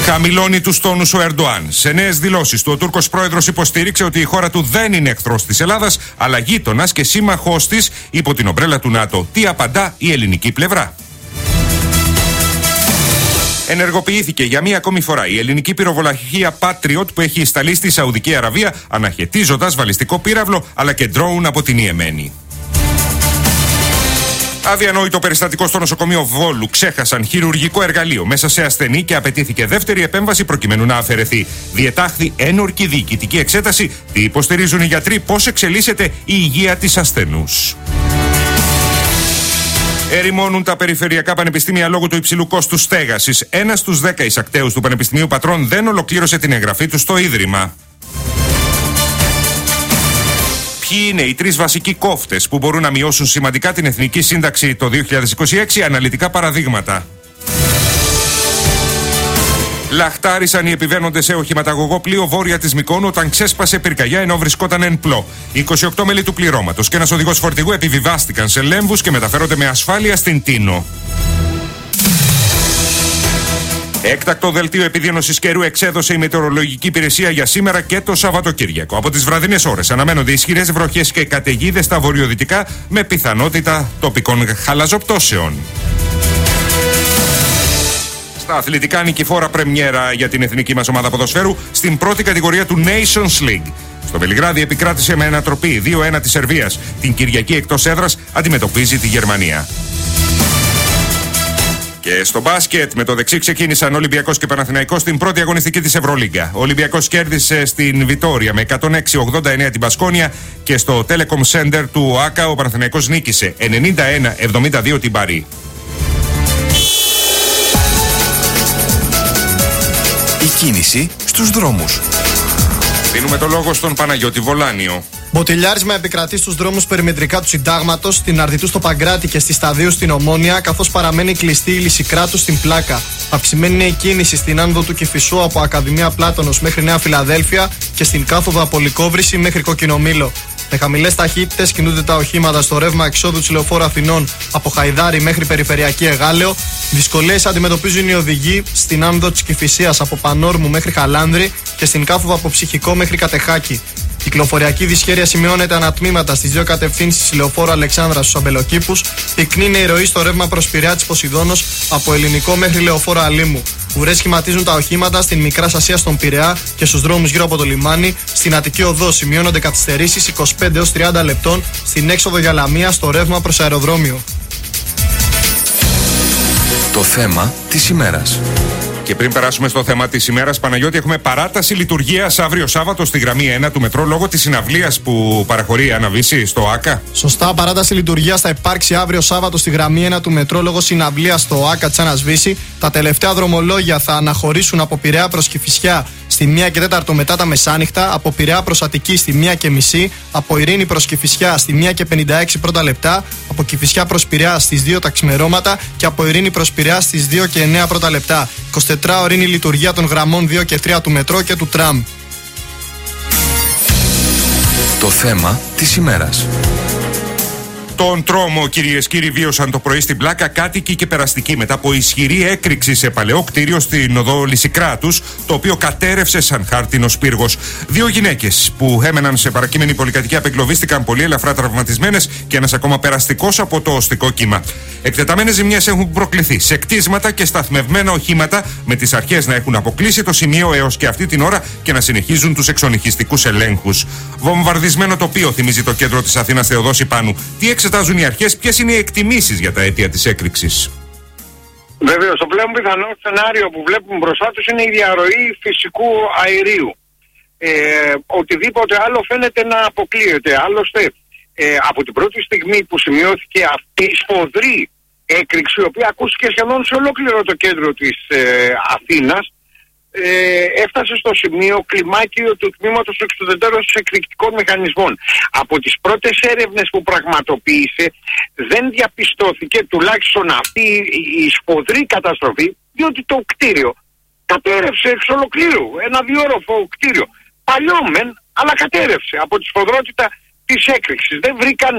Χαμηλώνει τους τόνους ο Ερντοάν. Σε νέες δηλώσεις του, ο Τούρκος πρόεδρος υποστήριξε ότι η χώρα του δεν είναι εχθρός της Ελλάδας, αλλά γείτονας και σύμμαχός της υπό την ομπρέλα του ΝΑΤΟ. Τι απαντά η ελληνική πλευρά? Ενεργοποιήθηκε για μία ακόμη φορά η ελληνική πυροβολαρχία Patriot που έχει σταλεί στη Σαουδική Αραβία, αναχαιτίζοντας βαλιστικό πύραυλο αλλά και ντρόουν από την Ιεμένη. Αδιανόητο περιστατικό στο νοσοκομείο Βόλου. Ξέχασαν χειρουργικό εργαλείο μέσα σε ασθενή και απαιτήθηκε δεύτερη επέμβαση προκειμένου να αφαιρεθεί. Διετάχθη ένορκη διοικητική εξέταση. Τι υποστηρίζουν οι γιατροί, πώς εξελίσσεται η υγεία της ασθενούς. Ερημώνουν τα περιφερειακά πανεπιστήμια λόγω του υψηλού κόστους στέγασης. Ένας στους 10 εισακταίους του Πανεπιστημίου Πατρών δεν ολοκλήρωσε την εγγραφή του στο Ίδρυμα. Ποιοι είναι οι τρεις βασικοί κόφτες που μπορούν να μειώσουν σημαντικά την εθνική σύνταξη το 2026, αναλυτικά παραδείγματα. Λαχτάρισαν οι επιβαίνοντες σε οχηματαγωγό πλοίο βόρεια της Μυκόνου όταν ξέσπασε πυρκαγιά ενώ βρισκόταν εν πλώ. 28 μέλη του πληρώματος και ένας οδηγός φορτηγού επιβιβάστηκαν σε λέμβους και μεταφέρονται με ασφάλεια στην Τίνο. Έκτακτο δελτίο επιδείνωσης καιρού εξέδωσε η Μετεωρολογική Υπηρεσία για σήμερα και το Σαββατοκύριακο. Από τις βραδινές ώρες αναμένονται ισχυρές βροχές και καταιγίδες στα βορειοδυτικά με πιθανότητα τοπικών χαλαζοπτώσεων. Στα αθλητικά, νικηφόρα πρεμιέρα για την εθνική μας ομάδα ποδοσφαίρου στην πρώτη κατηγορία του Nations League. Στο Βελιγράδι επικράτησε με ανατροπή 2-1 της Σερβίας. Την Κυριακή εκτός έδρας αντιμετωπίζει τη Γερμανία. Και στο μπάσκετ, με το δεξί ξεκίνησαν Ολυμπιακός και Παναθηναϊκός στην πρώτη αγωνιστική της Ευρωλίγκα. Ο Ολυμπιακός κέρδισε στην Βιτόρια με 106-89 την Μπασκόνια και στο Telecom Center του ΟΑΚΑ ο Παναθηναϊκός νίκησε 91-72 την Παρί. Η κίνηση στους δρόμους. Δίνουμε το λόγο στον Παναγιώτη Βολάνιο. Μποτιλιάρισμα επικρατεί στους δρόμους περιμετρικά του Συντάγματος, στην Αρδιτού στο Παγκράτη και στη Σταδίου στην Ομόνια, καθώς παραμένει κλειστή η Λυσικράτου στην Πλάκα. Αυξημένη είναι η κίνηση στην άνοδο του Κηφισού από Ακαδημία Πλάτωνος μέχρι Νέα Φιλαδέλφια και στην κάθοδο από Λυκόβρηση μέχρι Κοκκινομήλο. Με χαμηλές ταχύτητες κινούνται τα οχήματα στο ρεύμα εξόδου της Λεωφόρου Αθηνών από Χαϊδάρι μέχρι Περιφερειακή Εγάλεο. Δυσκολίες αντιμετωπίζουν οι οδηγοί στην άνοδο της Κηφισίας από Πανόρμου μέχρι Χαλάνδρη και στην κάθοδο από Ψυχικό μέχρι Κατεχάκη. Κυκλοφοριακή δυσχέρεια σημειώνεται ανατμήματα στις δύο κατευθύνσεις Λεωφόρου Αλεξάνδρα στους Αμπελοκήπους. Πυκνή είναι η ροή στο ρεύμα προς Πειραιά της Ποσειδώνος από Ελληνικό μέχρι Λεωφόρο Αλήμου. Ουρές σχηματίζουν τα οχήματα στην Μικρά Ασία στον Πειραιά και στους δρόμους γύρω από το λιμάνι. Στην Αττική Οδό σημειώνονται καθυστερήσεις 25 έως 30 λεπτών στην έξοδο για Λαμία στο ρεύμα προς αεροδρόμιο. Το θέμα της ημέρας. Και πριν περάσουμε στο θέμα της ημέρας, Παναγιώτη, έχουμε παράταση λειτουργίας αύριο Σάββατο στη γραμμή 1 του μετρό λόγω της συναυλίας που παραχωρεί η Αναβίση στο ΆΚΑ. Σωστά, παράταση λειτουργίας θα υπάρξει αύριο Σάββατο στη γραμμή 1 του μετρό λόγω συναυλίας στο ΆΚΑ της Αναβίση. Τα τελευταία δρομολόγια θα αναχωρήσουν από Πειραιά προς Κηφισιά στη 1 και 4 μετά τα μεσάνυχτα, από Πειραιά προς Αττική στη 1 και μισή, από Ειρήνη προς Κηφισιά στη 1 και 56 πρώτα λεπτά, από Κηφισιά προς Πειραιά στις 2 τα ξημερώματα και από Ειρήνη προς Πειραιά στις 2 και 9 πρώτα λεπτά. 24 ώρη είναι η λειτουργία των γραμμών 2 και 3 του μετρό και του τραμ. Το θέμα της ημέρας. Τον τρόμο, κυρίες και κύριοι, βίωσαν το πρωί στην Πλάκα κάτοικοι και περαστικοί μετά από ισχυρή έκρηξη σε παλαιό κτίριο στην οδό Λυσικράτους, το οποίο κατέρευσε σαν χάρτινος πύργος. Δύο γυναίκες που έμεναν σε παρακείμενη πολυκατοικία απεγκλωβίστηκαν πολύ ελαφρά τραυματισμένες και ένας ακόμα περαστικός από το οστικό κύμα. Εκτεταμένες ζημιές έχουν προκληθεί σε κτίσματα και σταθμευμένα οχήματα, με τις αρχές να έχουν αποκλείσει το σημείο έως και αυτή την ώρα και να συνεχίζουν τους εξονυχιστικούς ελέγχους. Βομβαρδισμένο τοπίο θυμίζει το κέντρο της Αθήνας Θεοδόση Πάνου. Τι εξετάζουν οι αρχές, ποιες είναι οι εκτιμήσεις για τα αίτια της έκρηξης? Βεβαίως, το πλέον πιθανό σενάριο που βλέπουμε μπροστά τους είναι η διαρροή φυσικού αερίου. Οτιδήποτε άλλο φαίνεται να αποκλείεται. Άλλωστε, από την πρώτη στιγμή που σημειώθηκε αυτή η σφοδρή έκρηξη, η οποία ακούστηκε σχεδόν σε ολόκληρο το κέντρο της Αθήνας, έφτασε στο σημείο κλιμάκιο του τμήματος του εξουδετερώματος εκρηκτικών μηχανισμών. Από τις πρώτες έρευνες που πραγματοποίησε δεν διαπιστώθηκε τουλάχιστον αυτή η σφοδρή καταστροφή, διότι το κτίριο κατέρευσε εξ ολοκλήρου, ένα διόροφο κτίριο. Παλιό μεν, αλλά κατέρευσε από τη σφοδρότητα της έκρηξης. Δεν βρήκαν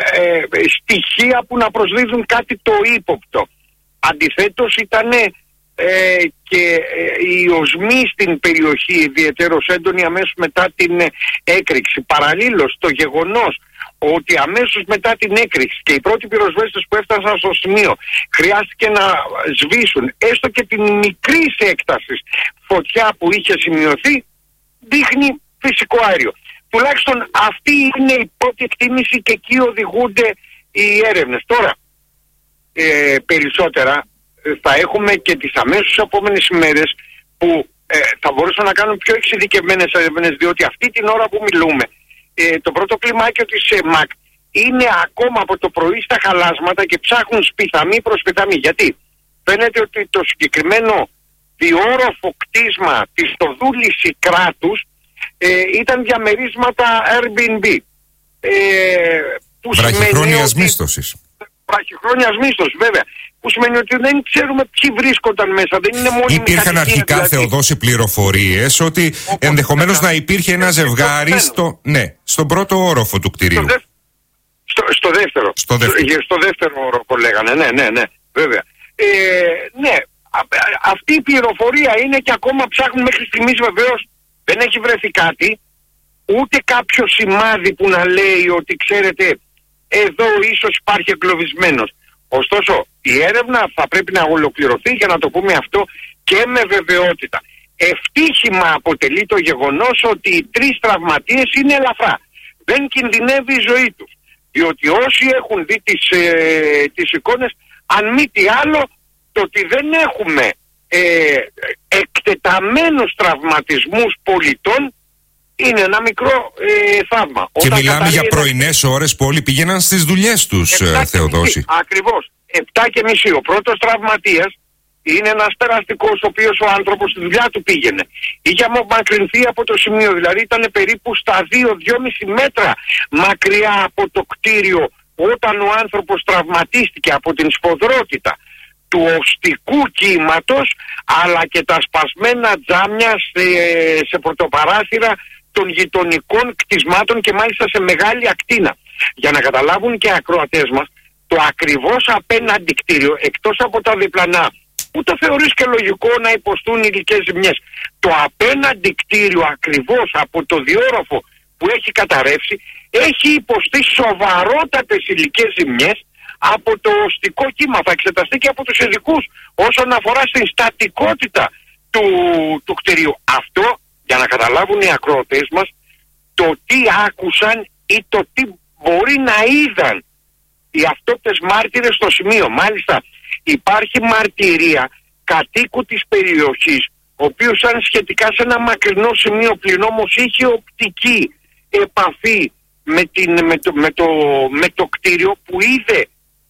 στοιχεία που να προσδίδουν κάτι το ύποπτο. Αντιθέτως ήταν και η οσμή στην περιοχή ιδιαιτέρως έντονη αμέσως μετά την έκρηξη. Παραλλήλως το γεγονός ότι αμέσως μετά την έκρηξη και οι πρώτοι πυροσβέστες που έφτασαν στο σημείο χρειάστηκε να σβήσουν έστω και την μικρής έκτασης φωτιά που είχε σημειωθεί, δείχνει φυσικό αέριο. Τουλάχιστον αυτή είναι η πρώτη εκτίμηση και εκεί οδηγούνται οι έρευνες. Τώρα περισσότερα θα έχουμε και τις αμέσως επόμενες ημέρες που θα μπορούσαν να κάνουν πιο εξειδικευμένες έρευνες, διότι αυτή την ώρα που μιλούμε το πρώτο κλιμάκιο της ΜΑΚ είναι ακόμα από το πρωί στα χαλάσματα και ψάχνουν σπιθαμή προς σπιθαμή. Γιατί φαίνεται ότι το συγκεκριμένο διόροφο κτίσμα της οδού Λυσικράτους ήταν διαμερίσματα Airbnb. Βραχυχρόνιας μίσθωσης. Βραχυχρόνιας μίσθωσης, βέβαια. Που σημαίνει ότι δεν ξέρουμε ποιοι βρίσκονταν μέσα. Δεν είναι μόνιμη κατοικία. Υπήρχαν αρχικά, δηλαδή, Θεοδόση, πληροφορίες ότι ενδεχομένως να υπήρχε ένα ζευγάρι στον πρώτο όροφο του κτηρίου. Στο δεύτερο. Στο δεύτερο όροφο λέγανε. Ναι, βέβαια. Ναι, αυτή η πληροφορία είναι και ακόμα ψάχνουν μέχρι στιγμής, βεβαίως δεν έχει βρεθεί κάτι, ούτε κάποιο σημάδι που να λέει ότι ξέρετε εδώ ίσως υπάρχει εγκλωβισμένος. Ωστόσο η έρευνα θα πρέπει να ολοκληρωθεί, για να το πούμε αυτό, και με βεβαιότητα. Ευτύχημα αποτελεί το γεγονός ότι οι 3 τραυματίες είναι ελαφρά. Δεν κινδυνεύει η ζωή τους. Διότι όσοι έχουν δει τις εικόνες, αν μη τι άλλο, το ότι δεν έχουμε εκτεταμένους τραυματισμούς πολιτών είναι ένα μικρό θαύμα. Και όταν μιλάμε για πρωινές ώρες που όλοι πήγαιναν στις δουλειές τους, Θεοδόση. Ακριβώς. 7:30. Ο πρώτος τραυματίας είναι ένας περαστικός, ο οποίος ο άνθρωπος στη δουλειά του πήγαινε. Είχε απομακρυνθεί από το σημείο, δηλαδή ήταν περίπου στα 2-2,5 μέτρα μακριά από το κτίριο όταν ο άνθρωπος τραυματίστηκε από την σφοδρότητα του οστικού κύματος, αλλά και τα σπασμένα τζάμια σε πρωτοπαράθυρα των γειτονικών κτισμάτων και μάλιστα σε μεγάλη ακτίνα. Για να καταλάβουν και οι ακροατές μας, το ακριβώς απέναντι κτίριο, εκτός από τα διπλανά, που το θεωρείς και λογικό να υποστούν υλικές ζημιές, το απέναντι κτίριο ακριβώς από το διόροφο που έχει καταρρεύσει, έχει υποστεί σοβαρότατες υλικές ζημιές από το οστικό κύμα. Θα εξεταστεί και από τους ειδικούς όσον αφορά στην στατικότητα του κτηρίου. Αυτό για να καταλάβουν οι ακροατές μας το τι άκουσαν ή το τι μπορεί να είδαν οι αυτόπτες μάρτυρες στο σημείο. Μάλιστα υπάρχει μαρτυρία κατοίκου της περιοχής, ο οποίος ήταν σχετικά σε ένα μακρινό σημείο, πλην όμως είχε οπτική επαφή με το κτίριο, που είδε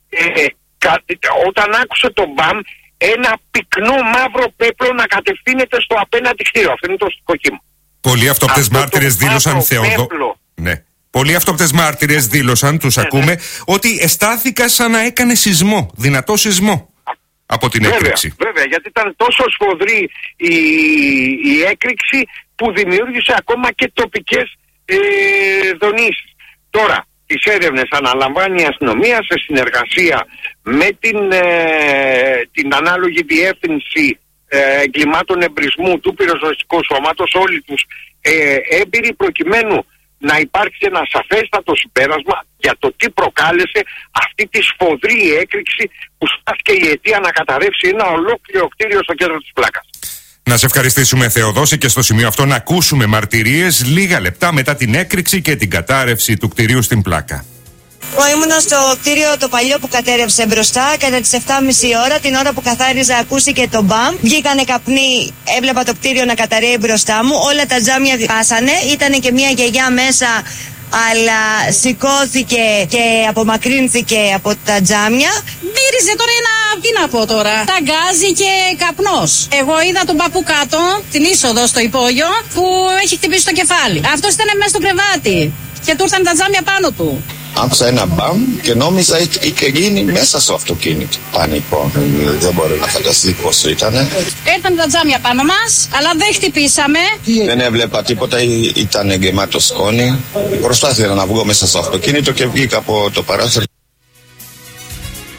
όταν άκουσε το μπαμ ένα πυκνό μαύρο πέπλο να κατευθύνεται στο απέναντι κτίριο. Αυτό είναι το οστικό κύμα. Πολλοί αυτόπτες μάρτυρες δήλωσαν, ναι. Πολλοί αυτόπτες μάρτυρες δήλωσαν, τους ακούμε, ότι αισθάνθηκα σαν να έκανε σεισμό, δυνατό σεισμό από την έκρηξη. Βέβαια, γιατί ήταν τόσο σφοδρή η έκρηξη που δημιούργησε ακόμα και τοπικές δονήσεις. Τώρα, τις έρευνες αναλαμβάνει η αστυνομία σε συνεργασία με την ανάλογη διεύθυνση εγκλημάτων εμπρισμού του πυροσβεστικού σώματος, όλοι τους έμπειροι, προκειμένου να υπάρξει ένα σαφέστατο συμπέρασμα για το τι προκάλεσε αυτή τη σφοδρή έκρηξη που στάθηκε η αιτία να καταρρεύσει ένα ολόκληρο κτίριο στο κέντρο της Πλάκας. Να σε ευχαριστήσουμε, Θεοδόση, και στο σημείο αυτό να ακούσουμε μαρτυρίες λίγα λεπτά μετά την έκρηξη και την κατάρρευση του κτηρίου στην Πλάκα. Εγώ ήμουν στο κτίριο το παλιό που κατέρευσε μπροστά κατά τις 7:30 ώρα. Την ώρα που καθάριζα ακούστηκε το μπαμ. Βγήκανε καπνοί, έβλεπα το κτίριο να καταραίει μπροστά μου. Όλα τα τζάμια χάσανε. Ήτανε και μια γιαγιά μέσα, αλλά σηκώθηκε και απομακρύνθηκε από τα τζάμια. Μύριζε τώρα τι να πω τώρα, ταγκάζι και καπνός. Εγώ είδα τον παππού κάτω, την είσοδο στο υπόγειο, που έχει χτυπήσει το κεφάλι. Αυτός ήταν μέσα στο κρεβάτι και του ήρθαν τα τζάμια πάνω του. Άκουσα ένα μπαμ και νόμιζα είχε γίνει μέσα στο αυτοκίνητο. Πανικό. Δεν μπορεί να φανταστεί πόσο ήτανε. Έρθαν τα τζάμια πάνω μας, αλλά δεν χτυπήσαμε. Δεν έβλεπα τίποτα, ήταν γεμάτο σκόνη. Προσπάθησα να βγω μέσα στο αυτοκίνητο και βγήκα από το παράθυρο.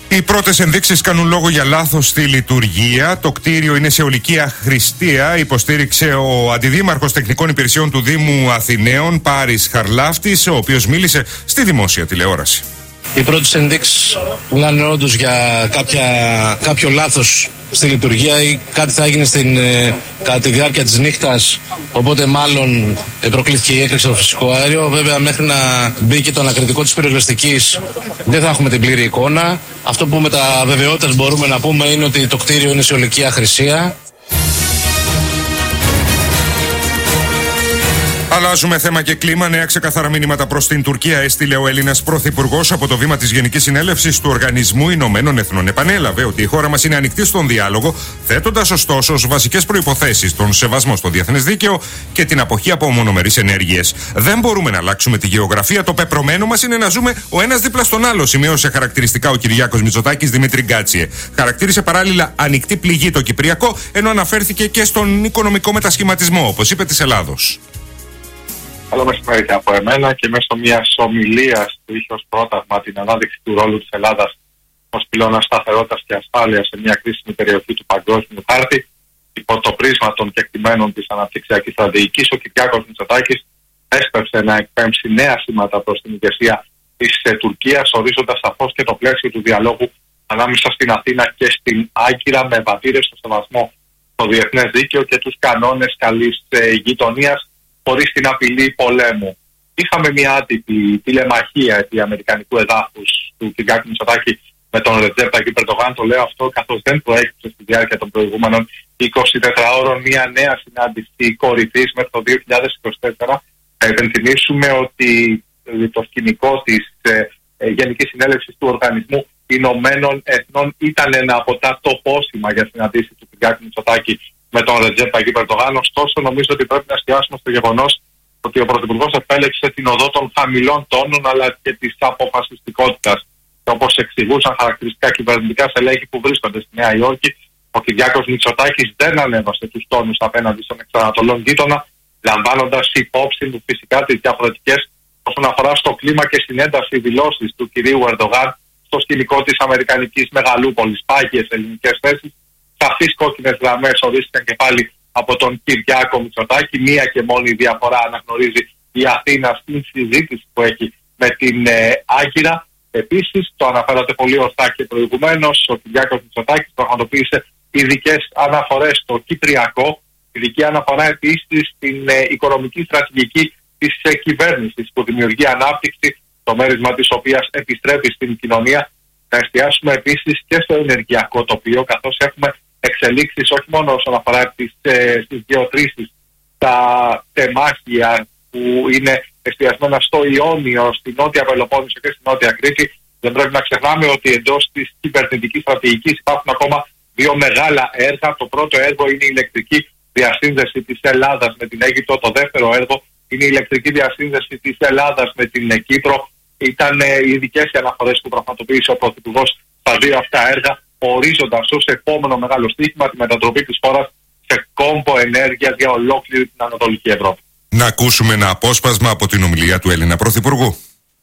Οι πρώτες ενδείξεις κάνουν λόγο για λάθος στη λειτουργία. Το κτίριο είναι σε ολική αχρηστία, υποστήριξε ο Αντιδήμαρχος Τεχνικών Υπηρεσιών του Δήμου Αθηναίων, Πάρης Χαρλάφτης, ο οποίος μίλησε στη δημόσια τηλεόραση. Οι πρώτες ενδείξεις μιλάνε όντως για κάποιο λάθος στη λειτουργία ή κάτι θα έγινε κατά τη διάρκεια της νύχτας, οπότε μάλλον προκλήθηκε η έκρηξη στο φυσικό αέριο. Βέβαια, μέχρι να μπει και το ανακριτικό της πυροσβεστικής δεν θα έχουμε την πλήρη εικόνα. Αυτό που με τα βεβαιότητας μπορούμε να πούμε είναι ότι το κτίριο είναι σε ολική αχρησία. Αλλάζουμε θέμα και κλίμα. Νέα ξεκαθαρά μηνύματα προς την Τουρκία έστειλε ο Έλληνας Πρωθυπουργός από το βήμα της Γενικής Συνέλευσης του Οργανισμού Ηνωμένων Εθνών. Επανέλαβε ότι η χώρα μας είναι ανοιχτή στον διάλογο, θέτοντας ωστόσο ως βασικές προϋποθέσεις τον σεβασμό στο διεθνές δίκαιο και την αποχή από μονομερείς ενέργειες. Δεν μπορούμε να αλλάξουμε τη γεωγραφία. Το πεπρωμένο μας είναι να ζούμε ο ένας δίπλα στον άλλο, σημείωσε χαρακτηριστικά ο Κυριάκος Μητσοτάκης Δημήτρη Γκάτσιε. Χαρακτήρισε παράλληλα ανοιχτή πληγή το Κυπριακό, ενώ αναφέρθηκε και στον οικονομικό μετασχηματισμό, όπως είπε, της Ελλάδος. Καλό μεσημέρι από εμένα και μέσω μιας ομιλίας που είχε ως πρόταγμα την ανάδειξη του ρόλου της Ελλάδας ως πυλώνα σταθερότητας και ασφάλειας σε μια κρίσιμη περιοχή του παγκόσμιου χάρτη, υπό το πρίσμα των κεκτημένων της αναπτυξιακής στρατηγικής, ο Κυριάκος Μητσοτάκης έσπευσε να εκπέμψει νέα σήματα προς την ηγεσία της Τουρκίας, ορίζοντας σαφώς και το πλαίσιο του διαλόγου ανάμεσα στην Αθήνα και στην Άγκυρα, με βατήρες στο σεβασμό στο διεθνές δίκαιο και τους κανόνες καλής γειτονίας, χωρίς την απειλή πολέμου. Είχαμε μια άτυπη τηλεμαχία επί αμερικανικού εδάφους του Κυριάκου Μητσοτάκη με τον Ρετζέπ Ταγιίπ Ερντογάν. Το λέω αυτό καθώς δεν προέκυψε στη διάρκεια των προηγούμενων 24 ώρων μια νέα συνάντηση κορυφής μέχρι το 2024. Θα υπενθυμίσουμε ότι το σκηνικό της Γενικής Συνέλευσης του Οργανισμού Ηνωμένων Εθνών ήταν ένα από τα τοπόσημα για συναντήσεις του Κυριάκου Μητσοτάκη με τον Ρετζέπ Ταγιίπ Ερντογάν. Ωστόσο, νομίζω ότι πρέπει να εστιάσουμε στο γεγονός ότι ο Πρωθυπουργός επέλεξε την οδό των χαμηλών τόνων αλλά και της αποφασιστικότητας. Και όπως εξηγούσαν χαρακτηριστικά κυβερνητικά στελέχη που βρίσκονται στη Νέα Υόρκη, ο Κυριάκος Μητσοτάκης δεν ανέβασε τους τόνους απέναντι στον εξανατολών γείτονα, λαμβάνοντας υπόψη του φυσικά τις διαφορετικές όσον αφορά στο κλίμα και στην ένταση δηλώσεις του κυρίου Ερντογάν στο σκηνικό της Αμερικανικής Μεγαλούπολης. Πάγιες ελληνικές θέσεις, σαφείς κόκκινες γραμμές ορίστηκαν και πάλι από τον Κυριάκο Μητσοτάκη. Μία και μόνη διαφορά αναγνωρίζει η Αθήνα στην συζήτηση που έχει με την Άγκυρα. Επίσης, το αναφέρατε πολύ ορθά και προηγουμένως, ο Κυριάκος Μητσοτάκης πραγματοποίησε ειδικές αναφορές στο Κυπριακό, ειδική αναφορά επίσης στην οικονομική στρατηγική της κυβέρνησης που δημιουργεί ανάπτυξη, το μέρισμα της οποίας επιστρέφει στην κοινωνία. Να εστιάσουμε επίσης και στο ενεργειακό τοπίο, καθώς έχουμε εξελίξεις όχι μόνο όσον αφορά τις γεωτρήσεις, τα τεμάχια που είναι εστιασμένα στο Ιόνιο, στην Νότια Πελοπόννησο και στην Νότια Κρήτη. Δεν πρέπει να ξεχνάμε ότι εντός της κυβερνητικής στρατηγικής υπάρχουν ακόμα δύο μεγάλα έργα. Το πρώτο έργο είναι η ηλεκτρική διασύνδεση της Ελλάδας με την Αίγυπτο. Το δεύτερο έργο είναι η ηλεκτρική διασύνδεση της Ελλάδας με την Κύπρο. Ήταν ειδικές οι αναφορές που πραγματοποίησε ο Πρωθυπουργός στα δύο αυτά έργα, ορίζοντας ως επόμενο μεγάλο στοίχημα τη μετατροπή της χώρας σε κόμβο ενέργειας για ολόκληρη την Ανατολική Ευρώπη. Να ακούσουμε ένα απόσπασμα από την ομιλία του Έλληνα Πρωθυπουργού.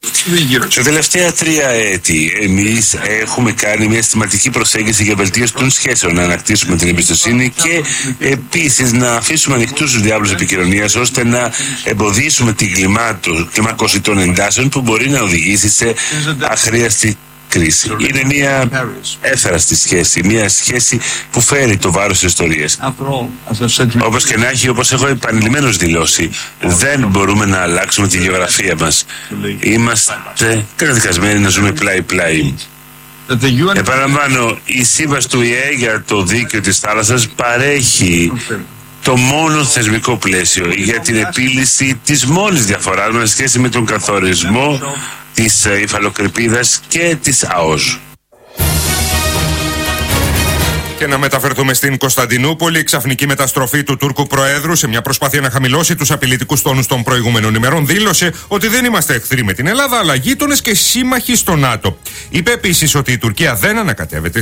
Τα τελευταία 3 έτη εμείς έχουμε κάνει μια συστηματική προσέγγιση για βελτίωση των σχέσεων, να ανακτήσουμε την εμπιστοσύνη και επίσης να αφήσουμε ανοιχτούς τους διάβλους επικοινωνίας ώστε να εμποδίσουμε την κλιμάκωση των εντάσεων που μπορεί να οδηγήσει σε αχρίαστη κρίση. Είναι μια έφεραστη σχέση, μια σχέση που φέρει το βάρος της ιστορίας. Όπως και να έχει, όπως έχω επανειλημμένως δηλώσει, δεν μπορούμε να αλλάξουμε τη γεωγραφία μας. Είμαστε καταδικασμένοι να ζούμε πλάι-πλάι. Επαναλαμβάνω, η σύμβαση του ΙΕ για το δίκαιο της θάλασσας παρέχει το μόνο θεσμικό πλαίσιο για την επίλυση της μόνης διαφοράς μας σε σχέση με τον καθορισμό της υφαλοκρηπίδας και της ΑΟΣ. Και να μεταφερθούμε στην Κωνσταντινούπολη. Η ξαφνική μεταστροφή του Τούρκου Προέδρου σε μια προσπάθεια να χαμηλώσει τους απειλητικούς τόνους των προηγούμενων ημερών δήλωσε ότι δεν είμαστε εχθροί με την Ελλάδα, αλλά γείτονες και σύμμαχοι στο ΝΑΤΟ. Είπε επίσης ότι η Τουρκία δεν ανακατεύεται